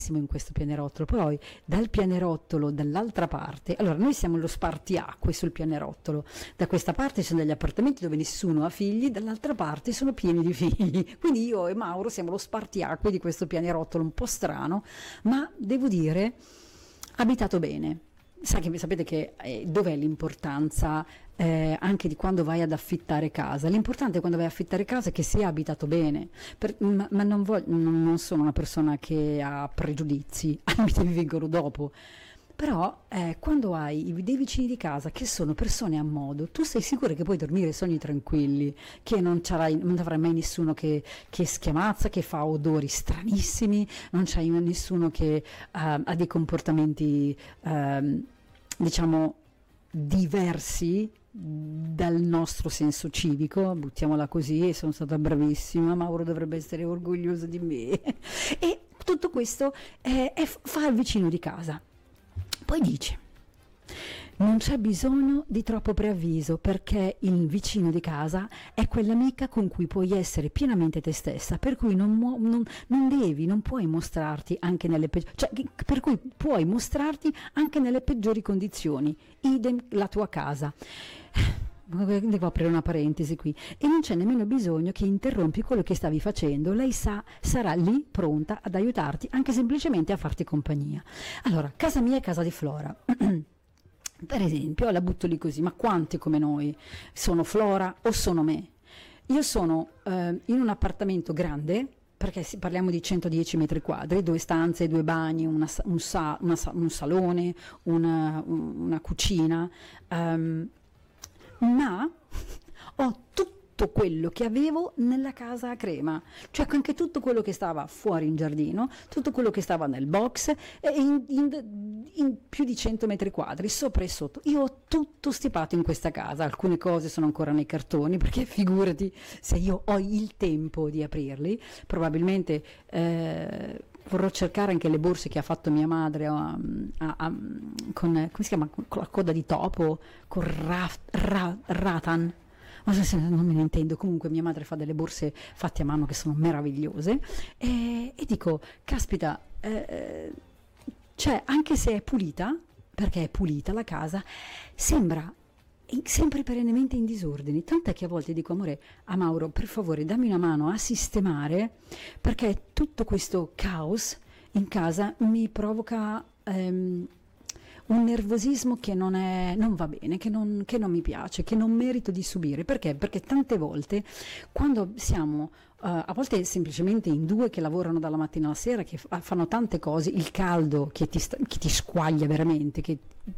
in questo pianerottolo, poi dal pianerottolo dall'altra parte, allora noi siamo lo spartiacque sul pianerottolo, da questa parte sono degli appartamenti dove nessuno ha figli, dall'altra parte sono pieni di figli, quindi io e Mauro siamo lo spartiacque di questo pianerottolo un po' strano, ma devo dire abitato bene. Sapete che dov'è l'importanza anche di quando vai ad affittare casa? L'importante quando vai ad affittare casa è che sia abitato bene, ma non sono una persona che ha pregiudizi, mi vengono dopo. Però quando hai dei vicini di casa che sono persone a modo, tu sei sicuro che puoi dormire sogni tranquilli, che non avrai mai nessuno che schiamazza, che fa odori stranissimi, non c'hai nessuno che ha dei comportamenti diciamo diversi dal nostro senso civico, buttiamola così, e sono stata bravissima, Mauro dovrebbe essere orgoglioso di me. E tutto questo fa il vicino di casa. Poi dice: non c'è bisogno di troppo preavviso, perché il vicino di casa è quell'amica con cui puoi essere pienamente te stessa, per cui non puoi mostrarti anche per cui puoi mostrarti anche nelle peggiori condizioni, idem la tua casa. Devo aprire una parentesi qui. E non c'è nemmeno bisogno che interrompi quello che stavi facendo, lei sarà lì pronta ad aiutarti, anche semplicemente a farti compagnia. Allora, casa mia è casa di Flora. Per esempio, la butto lì così, ma quanti come noi sono Flora o sono me? Io sono in un appartamento grande, perché parliamo di 110 metri quadri, 2 stanze, 2 bagni, un salone, una cucina, ma ho tutto quello che avevo nella casa a Crema, cioè anche tutto quello che stava fuori in giardino, tutto quello che stava nel box, in più di 100 metri quadri, sopra e sotto. Io ho tutto stipato in questa casa, alcune cose sono ancora nei cartoni, perché figurati se io ho il tempo di aprirli, probabilmente vorrò cercare anche le borse che ha fatto mia madre con, come si chiama, con la coda di topo, con ratan. Non me ne intendo, comunque mia madre fa delle borse fatte a mano che sono meravigliose, e dico, caspita, cioè anche se è pulita, perché è pulita la casa, sembra sempre perennemente in disordine, tant'è che a volte dico, amore, a Mauro, per favore dammi una mano a sistemare, perché tutto questo caos in casa mi provoca un nervosismo che non va bene, che non mi piace, che non merito di subire. Perché? Perché tante volte quando siamo a volte semplicemente in due che lavorano dalla mattina alla sera, che fanno tante cose, il caldo che ti squaglia veramente, che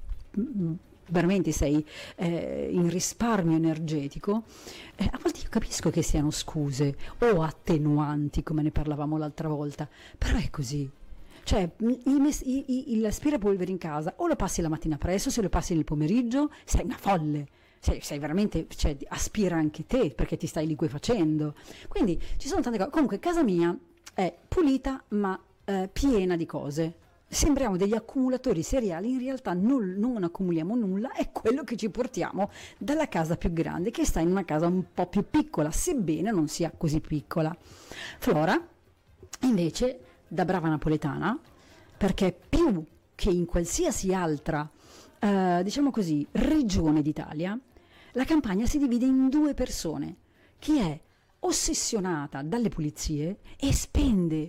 veramente sei in risparmio energetico, a volte io capisco che siano scuse o attenuanti, come ne parlavamo l'altra volta, però è così. Cioè l'aspirapolvere in casa o lo passi la mattina presto, se lo passi nel pomeriggio sei una folle, sei veramente, cioè, aspira anche te perché ti stai liquefacendo. Quindi ci sono tante cose. Comunque casa mia è pulita ma piena di cose. Sembriamo degli accumulatori seriali, in realtà non accumuliamo nulla, è quello che ci portiamo dalla casa più grande, che sta in una casa un po' più piccola, sebbene non sia così piccola. Flora invece, da brava napoletana, perché più che in qualsiasi altra diciamo così regione d'Italia, la Campania si divide in 2 persone: chi è ossessionata dalle pulizie e spende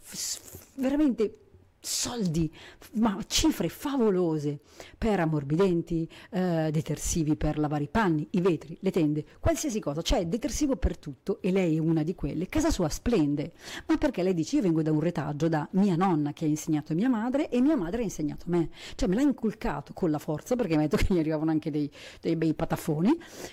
veramente soldi, ma cifre favolose per ammorbidenti, detersivi per lavare i panni, i vetri, le tende, qualsiasi cosa, c'è detersivo per tutto, e lei è una di quelle. Casa sua splende, ma perché lei dice: io vengo da un retaggio da mia nonna che ha insegnato a mia madre e mia madre ha insegnato a me, cioè me l'ha inculcato con la forza, perché mi ha detto che gli arrivavano anche dei bei patafoni,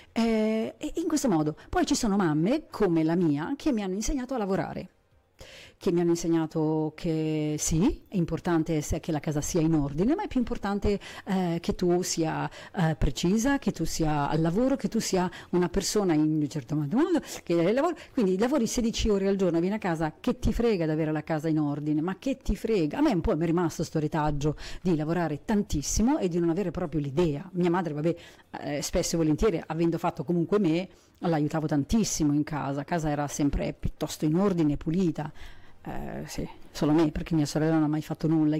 e in questo modo. Poi ci sono mamme come la mia che mi hanno insegnato a lavorare, che mi hanno insegnato che sì, è importante che la casa sia in ordine, ma è più importante che tu sia precisa, che tu sia al lavoro, che tu sia una persona in un certo modo, che lavori, quindi lavori 16 ore al giorno, vieni a casa, che ti frega di avere la casa in ordine, ma che ti frega. A me un po' mi è rimasto sto retaggio di lavorare tantissimo e di non avere proprio l'idea. Mia madre, vabbè, spesso e volentieri, avendo fatto comunque me, l'aiutavo tantissimo in casa era sempre piuttosto in ordine, pulita. Sì, solo me, perché mia sorella non ha mai fatto nulla